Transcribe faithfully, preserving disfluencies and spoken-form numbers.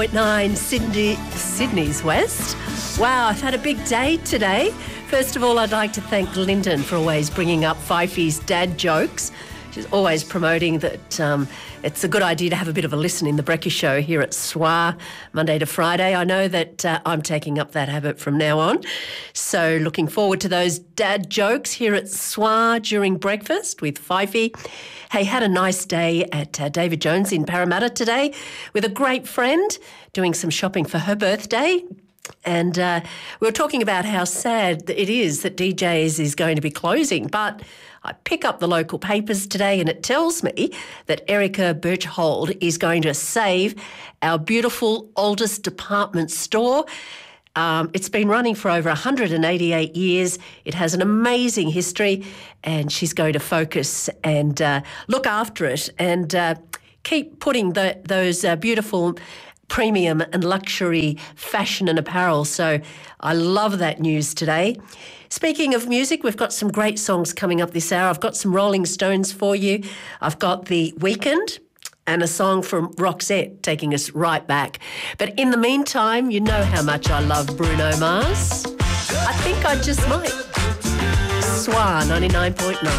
Nine Sydney, Sydney's West. Wow, I've had a big day today. First of all, I'd like to thank Lyndon for always bringing up Fifey's dad jokes. She's always promoting that um, it's a good idea to have a bit of a listen in the Brekkie Show here at S W A, Monday to Friday. I know that uh, I'm taking up that habit from now on. So looking forward to those dad jokes here at S W A during breakfast with Fifey. Hey, had a nice day at uh, David Jones in Parramatta today with a great friend doing some shopping for her birthday. And uh, we were talking about how sad it is that D Js is going to be closing. But I pick up the local papers today and it tells me that Erica Berchhold is going to save our beautiful oldest department store. Um, it's been running for over one hundred eighty-eight years. It has an amazing history and she's going to focus and uh, look after it and uh, keep putting the, those uh, beautiful premium and luxury fashion and apparel. So I love that news today. Speaking of music, we've got some great songs coming up this hour. I've got some Rolling Stones for you. I've got The Weeknd and a song from Roxette taking us right back. But in the meantime, you know how much I love Bruno Mars. I think I just might. S W A ninety-nine point nine.